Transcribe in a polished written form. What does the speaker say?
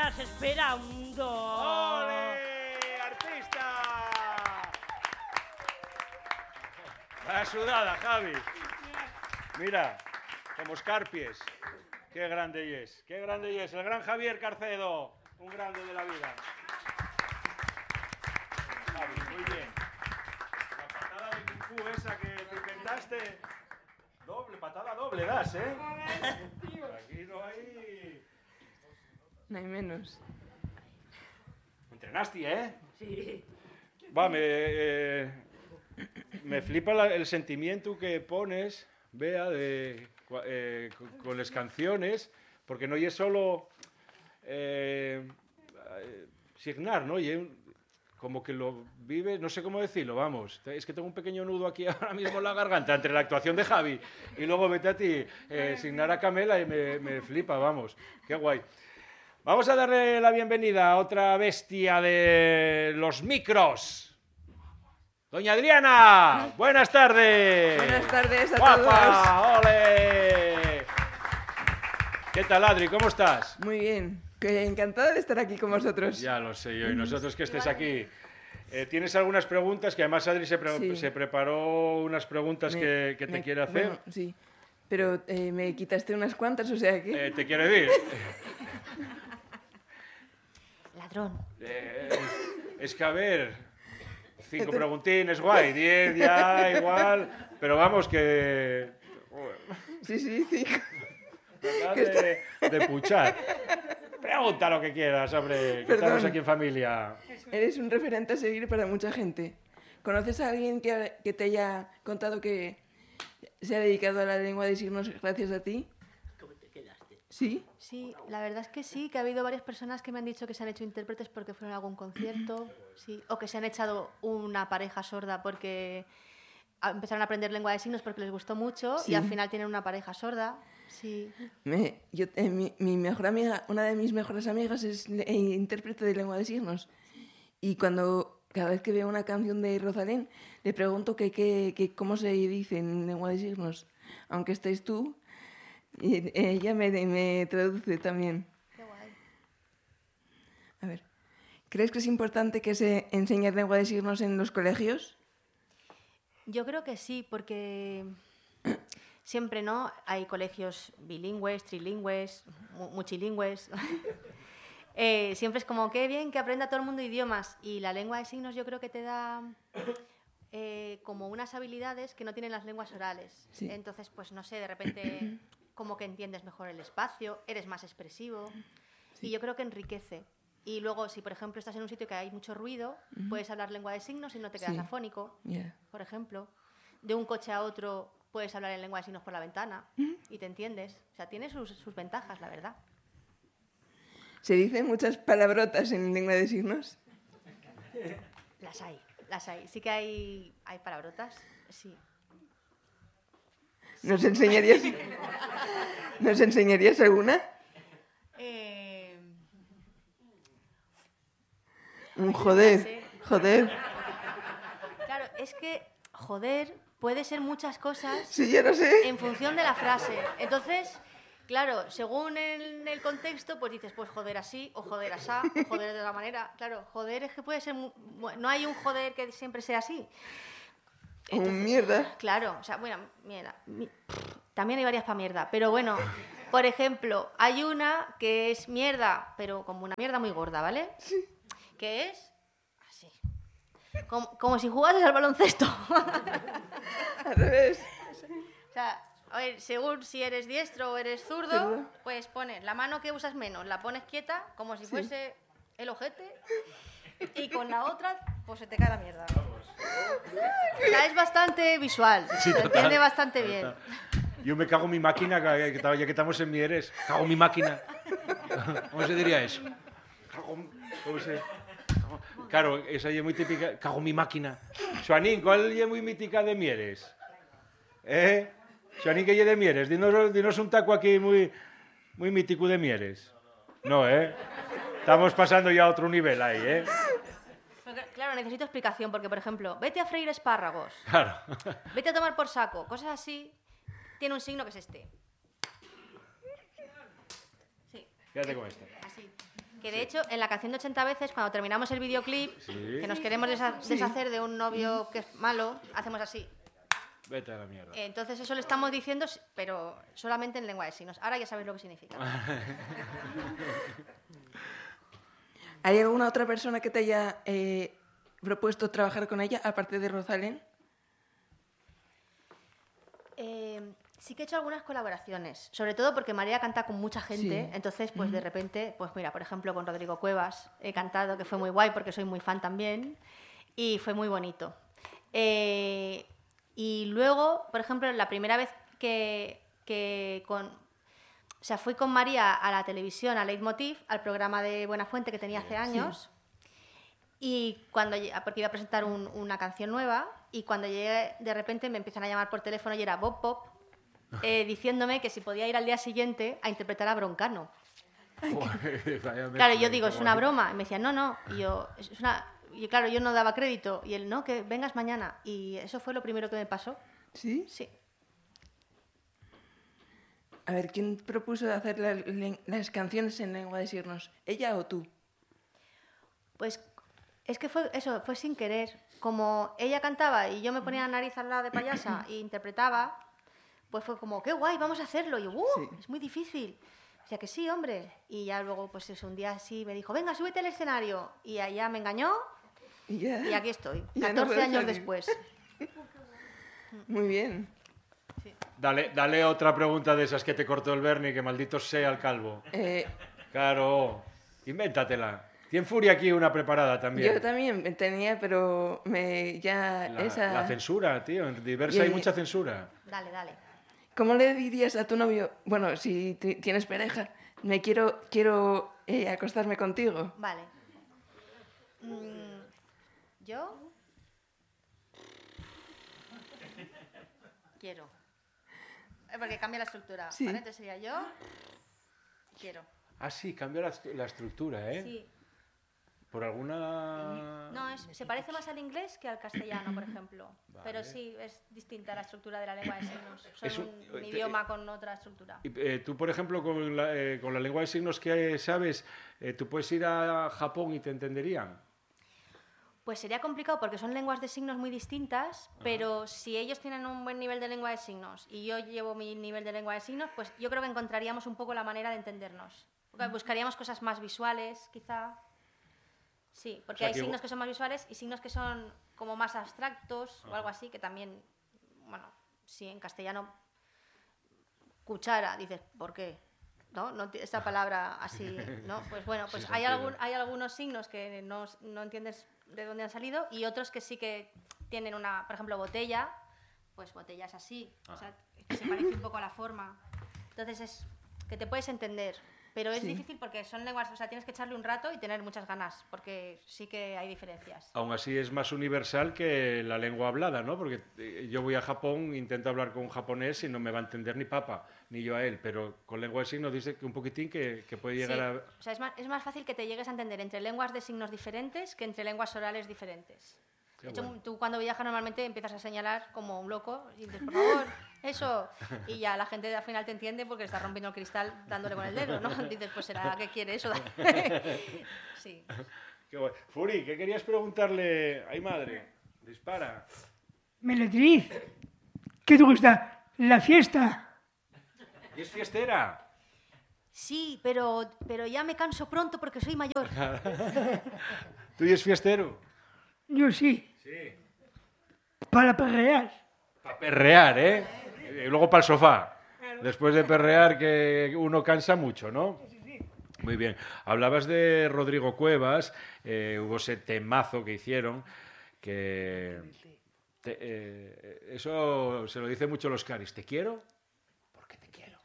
estás esperando? ¡Ole! ¡Artista! La sudada, Javi. Mira, como escarpies. Qué grande es. Qué grande es. El gran Javier Carcedo. Un grande de la vida. Javi, muy bien. La patada de Kung Fu esa que te inventaste. Doble, patada doble das, ¿eh? Aquí no hay... No hay menos. Entrenaste, ¿eh? Sí. Va, me flipa el sentimiento que pones, Bea, con las canciones, porque no es solo signar, ¿no? Como que lo vive, no sé cómo decirlo, vamos. Es que tengo un pequeño nudo aquí ahora mismo en la garganta entre la actuación de Javi y luego vete a ti, signar a Camela y me flipa, vamos. Qué guay. Vamos a darle la bienvenida a otra bestia de los micros. Doña Adriana, buenas tardes. Buenas tardes a ¡Guapa! ¡Ole! ¿Qué tal, Adri? ¿Cómo estás? Muy bien. Encantada de estar aquí con vosotros. Ya lo sé yo, y nosotros que estés aquí. ¿Tienes algunas preguntas? Que además Adri se preparó unas preguntas que te quiere hacer. Bueno, sí, pero me quitaste unas cuantas, o sea que... ¿Te quiere decir? Ladrón. Es que a ver, 5 preguntines, guay, 10 ya igual, pero vamos que... Sí, 5. De puchar. Pregunta lo que quieras, hombre, que estamos aquí en familia. Eres un referente a seguir para mucha gente. ¿Conoces a alguien que te haya contado que se ha dedicado a la lengua de signos gracias a ti? ¿Cómo te quedaste? ¿Sí? Sí, la verdad es que sí, que ha habido varias personas que me han dicho que se han hecho intérpretes porque fueron a algún concierto, sí, o que se han echado una pareja sorda porque empezaron a aprender lengua de signos porque les gustó mucho y al final tienen una pareja sorda. Sí. Mi mejor amiga, una de mis mejores amigas es intérprete de lengua de signos. Y cada vez que veo una canción de Rosalén, le pregunto cómo se dice en lengua de signos. Aunque estés tú, y ella me traduce también. Qué guay. A ver, ¿crees que es importante que se enseñe lengua de signos en los colegios? Yo creo que sí, porque siempre, ¿no? Hay colegios bilingües, trilingües, muchilingües. Siempre es como, qué bien que aprenda todo el mundo idiomas. Y la lengua de signos yo creo que te da como unas habilidades que no tienen las lenguas orales. Sí. Entonces, pues no sé, de repente como que entiendes mejor el espacio, eres más expresivo. Sí. Y yo creo que enriquece. Y luego, si por ejemplo estás en un sitio que hay mucho ruido, puedes hablar lengua de signos y no te quedas afónico, por ejemplo. De un coche a otro puedes hablar en lengua de signos por la ventana y te entiendes. O sea, tiene sus ventajas, la verdad. ¿Se dicen muchas palabrotas en lengua de signos? Las hay. Sí que hay palabrotas, sí. ¿Nos enseñarías alguna? Un joder. Claro, es que joder puede ser muchas cosas. Sí, yo lo sé. En función de la frase. Entonces, claro, según el contexto, pues dices, pues joder así, o joder asá, o joder de otra manera. Claro, joder es que puede ser... No hay un joder que siempre sea así. Entonces, mierda. Claro, o sea, bueno, mierda. También hay varias para mierda. Pero bueno, por ejemplo, hay una que es mierda, pero como una mierda muy gorda, ¿vale? Sí. Que es así. Como si jugases al baloncesto. Al revés. O sea, a ver, según si eres diestro o eres zurdo, pues pones la mano que usas menos, la pones quieta, como si fuese el ojete, y con la otra, pues se te cae la mierda. O sea, es bastante visual, Sí, se entiende bastante bien. Yo me cago en mi máquina, ya que estamos en Mieres. Cago en mi máquina. ¿Cómo se diría eso? ¿Cómo se...? Claro, esa es muy típica. Cago en mi máquina. Xoanín, ¿cuál es muy mítica de Mieres? Xoanín, ¿qué es de Mieres? Dinos un taco aquí muy mítico de Mieres. No, Estamos pasando ya a otro nivel ahí, Claro, necesito explicación, porque, por ejemplo, vete a freír espárragos. Claro. Vete a tomar por saco. Cosas así, tiene un signo que es este. Sí. Quédate con esto. Así. Que de hecho, en la canción de 80 veces, cuando terminamos el videoclip, Sí. que nos queremos deshacer de un novio que es malo, hacemos así. Vete a la mierda. Entonces eso lo estamos diciendo, pero solamente en lengua de signos. Ahora ya sabéis lo que significa. ¿Hay alguna otra persona que te haya propuesto trabajar con ella, aparte de Rosalén? Sí que he hecho algunas colaboraciones, sobre todo porque María canta con mucha gente, Sí. entonces pues de repente, pues mira, por ejemplo con Rodrigo Cuevas he cantado, que fue muy guay porque soy muy fan también, y fue muy bonito. Y luego, por ejemplo, la primera vez fui con María a la televisión, a Leitmotiv, al programa de Buenafuente que tenía hace años, y porque iba a presentar una canción nueva, y cuando llegué, de repente me empiezan a llamar por teléfono y era Bob Pop, diciéndome que si podía ir al día siguiente a interpretar a Broncano. Claro, yo digo, ¿es una broma? Y me decían, no. Y yo, y claro, yo no daba crédito. Y él, no, que vengas mañana. Y eso fue lo primero que me pasó. ¿Sí? Sí. A ver, ¿quién propuso hacer las canciones en lengua de signos? ¿Ella o tú? Pues es que fue sin querer. Como ella cantaba y yo me ponía la nariz al lado de payasa e interpretaba, pues fue como, qué guay, vamos a hacerlo. Y yo, Sí. es muy difícil. Decía que sí, hombre. Y ya luego, pues eso, un día así me dijo, venga, súbete al escenario. Y allá me engañó y aquí estoy, Ya no 14 puedes años salir. después. Muy bien. Dale otra pregunta de esas que te cortó el Bernie, que maldito sea el calvo. Claro, invéntatela. Tiene Furia aquí una preparada también. Yo también tenía, pero La censura, tío. En Diversa hay mucha censura. Dale. ¿Cómo le dirías a tu novio? Bueno, si tienes pareja, quiero acostarme contigo. Vale. ¿Yo? Quiero. Porque cambia la estructura. Sí. ¿Vale? Entonces sería yo. Quiero. Ah, sí, cambia la estructura, ¿eh? Sí. Por alguna... No, se parece más al inglés que al castellano, por ejemplo. Vale. Pero sí, es distinta la estructura de la lengua de signos. Es Son un idioma con otra estructura. Y, tú, por ejemplo, con la lengua de signos que sabes, tú puedes ir a Japón y te entenderían. Pues sería complicado porque son lenguas de signos muy distintas, pero si ellos tienen un buen nivel de lengua de signos y yo llevo mi nivel de lengua de signos, pues yo creo que encontraríamos un poco la manera de entendernos. Porque buscaríamos cosas más visuales, quizá. Sí, porque O sea, hay que signos que son más visuales y signos que son como más abstractos o algo así, que también, bueno, si en castellano cuchara, dices, ¿por qué? ¿No? Esta palabra así, ¿no? Pues bueno, pues Sí, hay sentido. algunos signos que no entiendes de dónde han salido y otros que sí que tienen por ejemplo, botella, pues botella es así, o sea, que se parece un poco a la forma. Entonces es que te puedes entender, pero es difícil porque son lenguas, o sea, tienes que echarle un rato y tener muchas ganas, porque sí que hay diferencias. Aún así es más universal que la lengua hablada, ¿no? Porque yo voy a Japón, intento hablar con un japonés y no me va a entender ni papa, ni yo a él, pero con lengua de signos dice que un poquitín que puede llegar a... O sea, es más fácil que te llegues a entender entre lenguas de signos diferentes que entre lenguas orales diferentes. Qué De hecho, bueno. tú cuando viajas normalmente empiezas a señalar como un loco y dices, por favor, eso. Y ya la gente al final te entiende porque estás rompiendo el cristal dándole con el dedo, ¿no? Dices, pues será que quiere eso. Sí. Qué guay. Furi, ¿qué querías preguntarle? ¡Ay, madre! Dispara. Meletriz, ¿qué te gusta? La fiesta. ¿Y es fiestera? Sí, pero ya me canso pronto porque soy mayor. ¿Tú y es fiestero? Yo sí, Sí. para perrear. Para perrear, ¿eh? Y luego para el sofá. Después de perrear, que uno cansa mucho, ¿no? Muy bien. Hablabas de Rodrigo Cuevas, hubo ese temazo que hicieron, que... eso se lo dice mucho los caris. ¿Te quiero? Porque te quiero.